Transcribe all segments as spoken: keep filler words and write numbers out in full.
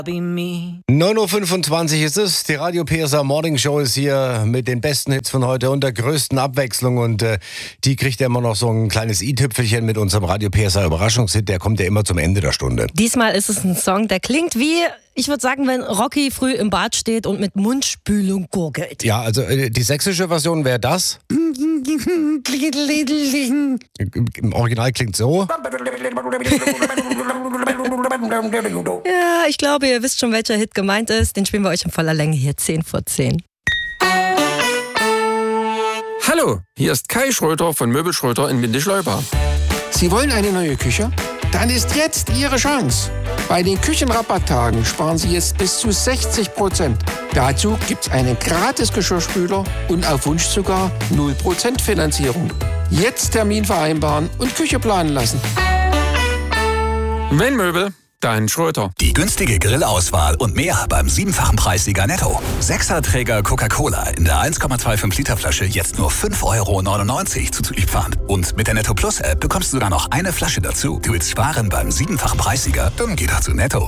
neun Uhr fünfundzwanzig ist es, die Radio P S A Morning Show ist hier mit den besten Hits von heute und der größten Abwechslung und äh, die kriegt ja immer noch so ein kleines i-Tüpfelchen mit unserem Radio P S A Überraschungshit, der kommt ja immer zum Ende der Stunde. Diesmal ist es ein Song, der klingt wie, ich würde sagen, wenn Rocky früh im Bad steht und mit Mundspülung gurgelt. Ja, also äh, die sächsische Version wäre das. Im Original klingt so. Ja, ich glaube, ihr wisst schon, welcher Hit gemeint ist. Den spielen wir euch in voller Länge hier, zehn vor zehn. Hallo, hier ist Kai Schröter von Möbel Schröter in Windischleuba. Sie wollen eine neue Küche? Dann ist jetzt Ihre Chance. Bei den Küchenrabatttagen sparen Sie jetzt bis zu sechzig Prozent. Dazu gibt's einen gratis Geschirrspüler und auf Wunsch sogar null Prozent Finanzierung. Jetzt Termin vereinbaren und Küche planen lassen. Wenn Möbel, dann Schröter. Die günstige Grillauswahl und mehr beim siebenfachen Preissieger Netto. Sechserträger Coca-Cola in der eins Komma fünfundzwanzig Liter Flasche jetzt nur fünf Euro neunundneunzig zuzüglich Pfand. Und mit der Netto Plus App bekommst du sogar noch eine Flasche dazu. Du willst sparen beim siebenfachen Preissieger? Dann geh doch zu Netto.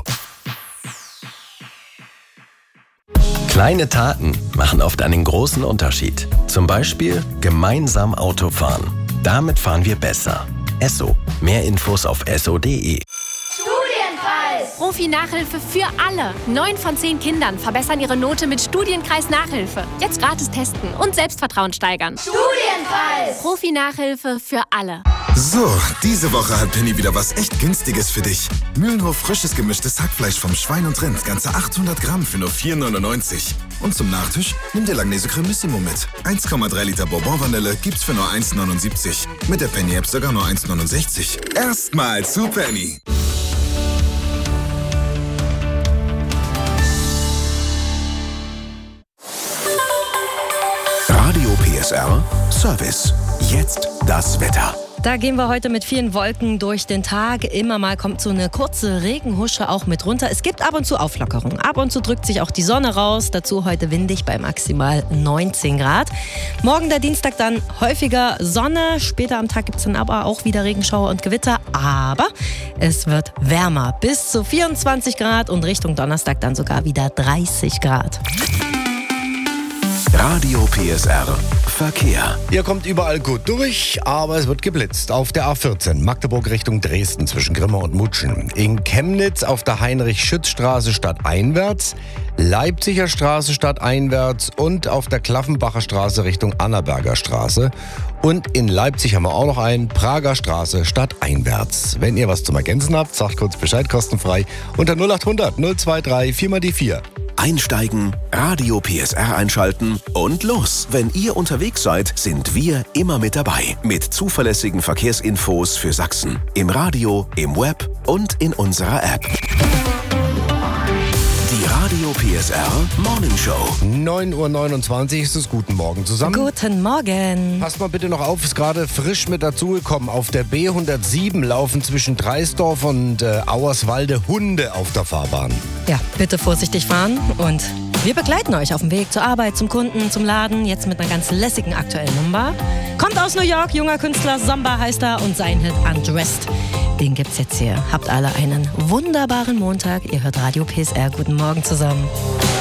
Kleine Taten machen oft einen großen Unterschied. Zum Beispiel gemeinsam Auto fahren. Damit fahren wir besser. Esso. Mehr Infos auf esso punkt de. Profi-Nachhilfe für alle. Neun von zehn Kindern verbessern ihre Note mit Studienkreis Nachhilfe. Jetzt gratis testen und Selbstvertrauen steigern. Studienkreis! Profi-Nachhilfe für alle. So, diese Woche hat Penny wieder was echt Günstiges für dich. Mühlenhof frisches gemischtes Hackfleisch vom Schwein und Rind. Ganze achthundert Gramm für nur vier neunundneunzig. Und zum Nachtisch nimm dir Langnese Cremissimo mit. eins Komma drei Liter Bourbon-Vanille gibt's für nur eins neunundsiebzig. Mit der Penny-App sogar nur eins neunundsechzig. Erstmal zu Penny. Radio P S R Service. Jetzt das Wetter. Da gehen wir heute mit vielen Wolken durch den Tag. Immer mal kommt so eine kurze Regenhusche auch mit runter. Es gibt ab und zu Auflockerung. Ab und zu drückt sich auch die Sonne raus. Dazu heute windig bei maximal neunzehn Grad. Morgen der Dienstag dann häufiger Sonne. Später am Tag gibt es dann aber auch wieder Regenschauer und Gewitter. Aber es wird wärmer. Bis zu vierundzwanzig Grad und Richtung Donnerstag dann sogar wieder dreißig Grad. Radio P S R Verkehr. Ihr kommt überall gut durch, aber es wird geblitzt. Auf der A vierzehn, Magdeburg Richtung Dresden zwischen Grimma und Mutschen. In Chemnitz auf der Heinrich-Schütz-Straße stadteinwärts, Leipziger Straße stadteinwärts und auf der Klaffenbacher Straße Richtung Annaberger Straße. Und in Leipzig haben wir auch noch einen, Prager Straße stadteinwärts. Wenn ihr was zum Ergänzen habt, sagt kurz Bescheid, kostenfrei unter null acht hundert null zwei drei vier mal die vier. Einsteigen, Radio P S R einschalten und los. Wenn ihr unterwegs seid, sind wir immer mit dabei. Mit zuverlässigen Verkehrsinfos für Sachsen. Im Radio, im Web und in unserer App. Die Radio P S R Morning Show. neun Uhr neunundzwanzig ist es. Guten Morgen zusammen. Guten Morgen. Passt mal bitte noch auf, ist gerade frisch mit dazugekommen. Auf der B hundertsieben laufen zwischen Dreisdorf und äh, Auerswalde Hunde auf der Fahrbahn. Ja, bitte vorsichtig fahren und wir begleiten euch auf dem Weg zur Arbeit, zum Kunden, zum Laden. Jetzt mit einer ganz lässigen aktuellen Nummer. Kommt aus New York, junger Künstler, Samba heißt er und sein Hit Undressed. Den gibt's jetzt hier. Habt alle einen wunderbaren Montag. Ihr hört Radio P S R. Guten Morgen zusammen.